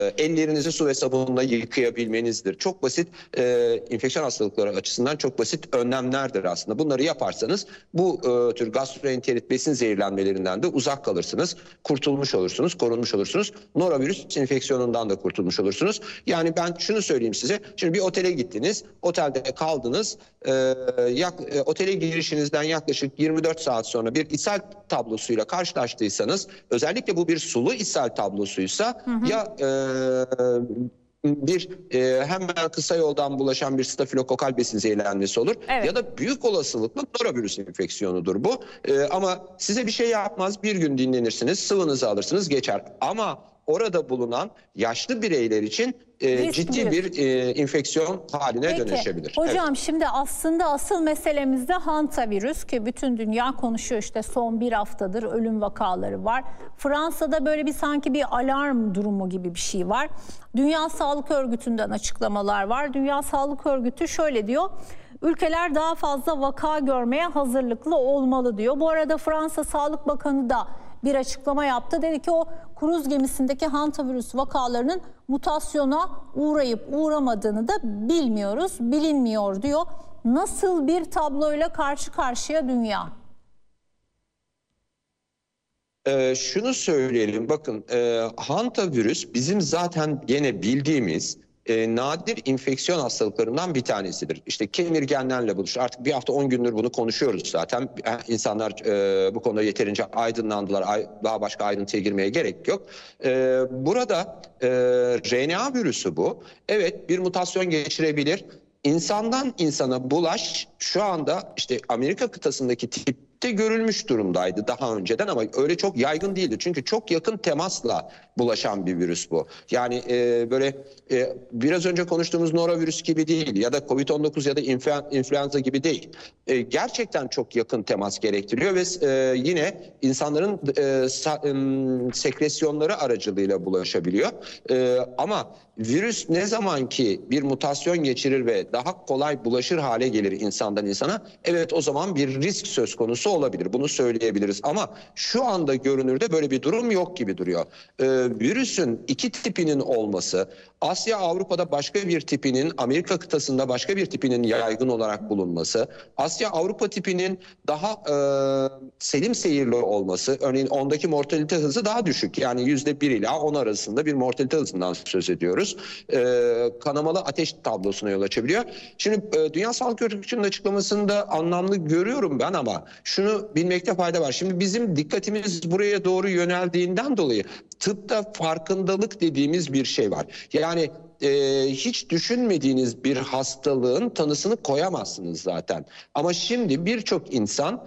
ellerinizi su ve sabunla yıkayabilmenizdir. Çok basit enfeksiyon hastalıkları açısından çok basit önlemlerdir aslında. Bunları yaparsanız bu tür gastroenterit besin zehirlenmelerinden de uzak kalırsınız. Kurtulmuş olursunuz, korunmuş olursunuz. Norovirüs enfeksiyonundan da kurtulmuş olursunuz. Yani ben şunu söyleyeyim size. Şimdi bir otele gittiniz, otelde kaldınız. Otele girişinizden yaklaşık 24 saat sonra bir ishal tablosuyla karşılaştıysanız, özellikle bu bir sulu ishal tablosuysa ya hemen kısa yoldan bulaşan bir stafilokokal besin zehirlenmesi olur. Evet. Ya da büyük olasılıkla norovirüs enfeksiyonudur bu. Ama size bir şey yapmaz, bir gün dinlenirsiniz, sıvınızı alırsınız, geçer. Ama orada bulunan yaşlı bireyler için ciddi bir enfeksiyon haline dönüşebilir. Hocam, evet. Şimdi aslında asıl meselemiz de hantavirüs ki bütün dünya konuşuyor, işte son bir haftadır ölüm vakaları var. Fransa'da böyle bir sanki bir alarm durumu gibi bir şey var. Dünya Sağlık Örgütü'nden açıklamalar var. Dünya Sağlık Örgütü şöyle diyor: ülkeler daha fazla vaka görmeye hazırlıklı olmalı diyor. Bu arada Fransa Sağlık Bakanı da bir açıklama yaptı. Dedi ki o kruz gemisindeki hantavirüs vakalarının mutasyona uğrayıp uğramadığını da bilmiyoruz, bilinmiyor diyor. Nasıl bir tabloyla karşı karşıya dünya? Şunu söyleyelim, bakın hantavirüs bizim zaten gene bildiğimiz nadir enfeksiyon hastalıklarından bir tanesidir. İşte kemirgenlerle buluşur. Artık bir hafta 10 gündür bunu konuşuyoruz zaten. İnsanlar bu konuda yeterince aydınlandılar. Daha başka ayrıntıya girmeye gerek yok. Burada RNA virüsü bu. Evet, bir mutasyon geçirebilir. İnsandan insana bulaş şu anda işte Amerika kıtasındaki tipte görülmüş durumdaydı daha önceden, ama öyle çok yaygın değildi. Çünkü çok yakın temasla bulaşan bir virüs bu. Yani biraz önce konuştuğumuz norovirüs gibi değil ya da Covid-19 ya da influenza gibi değil. Gerçekten çok yakın temas gerektiriyor ve yine insanların sekresyonları aracılığıyla bulaşabiliyor. Ama virüs ne zaman ki bir mutasyon geçirir ve daha kolay bulaşır hale gelir insandan insana, evet, o zaman bir risk söz konusu olabilir. Bunu söyleyebiliriz. Ama şu anda görünürde böyle bir durum yok gibi duruyor. Virüsün iki tipinin olması, Asya, Avrupa'da başka bir tipinin, Amerika kıtasında başka bir tipinin yaygın olarak bulunması, Asya, Avrupa tipinin daha selim seyirli olması, örneğin ondaki mortalite hızı daha düşük. Yani %1 ila 10 arasında bir mortalite hızından söz ediyoruz. Kanamalı ateş tablosuna yol açabiliyor. Şimdi Dünya Sağlık Örgütü'nün açıklamasını da anlamlı görüyorum ben, ama şunu bilmekte fayda var. Şimdi bizim dikkatimiz buraya doğru yöneldiğinden dolayı tıpta farkındalık dediğimiz bir şey var. Yani hiç düşünmediğiniz bir hastalığın tanısını koyamazsınız zaten. Ama şimdi birçok insan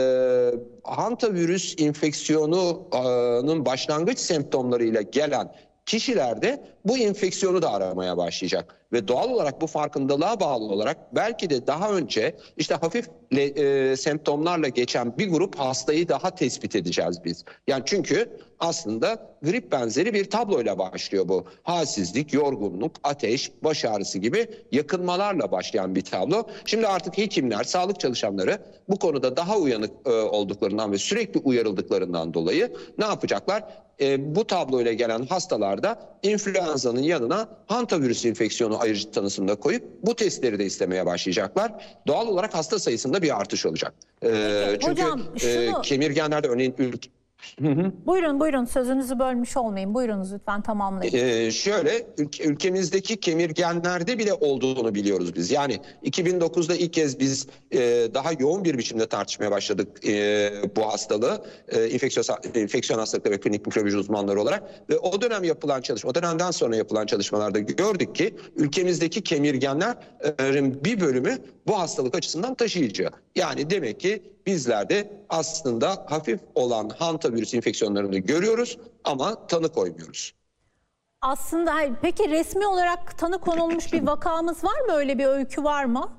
hantavirüs enfeksiyonunun başlangıç semptomlarıyla gelen kişilerde bu enfeksiyonu da aramaya başlayacak. Ve doğal olarak bu farkındalığa bağlı olarak belki de daha önce işte hafif semptomlarla geçen bir grup hastayı daha tespit edeceğiz biz. Yani çünkü aslında grip benzeri bir tabloyla başlıyor bu. Halsizlik, yorgunluk, ateş, baş ağrısı gibi yakınmalarla başlayan bir tablo. Şimdi artık hekimler, sağlık çalışanları bu konuda daha uyanık olduklarından ve sürekli uyarıldıklarından dolayı ne yapacaklar? Bu tabloyla gelen hastalarda influenza'nın yanına hantavirüs enfeksiyonu ayırıcı tanısını da koyup bu testleri de istemeye başlayacaklar. Doğal olarak hasta sayısında bir artış olacak. Çünkü hocam, kemirgenlerde örneğin Buyurun, sözünüzü bölmüş olmayayım. Buyurunuz lütfen, tamamlayın. Şöyle, ülkemizdeki kemirgenlerde bile olduğunu biliyoruz biz. Yani 2009'da ilk kez biz daha yoğun bir biçimde tartışmaya başladık bu hastalığı. Enfeksiyon hastalıkları ve klinik mikrobiyoloji uzmanları olarak. Ve o dönemden sonra yapılan çalışmalarda gördük ki ülkemizdeki kemirgenlerin bir bölümü bu hastalık açısından taşıyıcı. Yani demek ki bizler de aslında hafif olan hantavirüs enfeksiyonlarını görüyoruz ama tanı koymuyoruz. Aslında peki resmi olarak tanı konulmuş bir vakamız var mı? Öyle bir öykü var mı?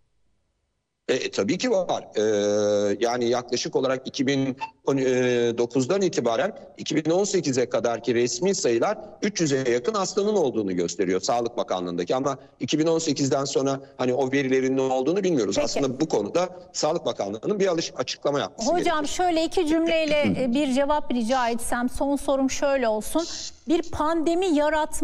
Tabii ki var. Yani yaklaşık olarak 2009'dan itibaren 2018'e kadarki resmi sayılar 300'e yakın hastanın olduğunu gösteriyor Sağlık Bakanlığı'ndaki. Ama 2018'den sonra hani o verilerin ne olduğunu bilmiyoruz. Peki. Aslında bu konuda Sağlık Bakanlığı'nın bir açıklama yapması gerekiyor. Hocam, şöyle iki cümleyle bir cevap rica etsem, son sorum şöyle olsun. Bir pandemi yaratma